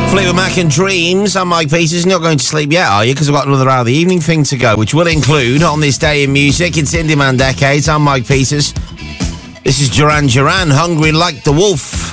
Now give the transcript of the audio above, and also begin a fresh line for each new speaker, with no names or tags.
Fleetwood Mac and Dreams. I'm Mike Peters. You're not going to sleep yet, are you? Because I've got another hour of the evening thing to go, which will include On This Day in Music. It's Indie Man Decades. I'm Mike Peters. This is Duran Duran, Hungry Like the Wolf.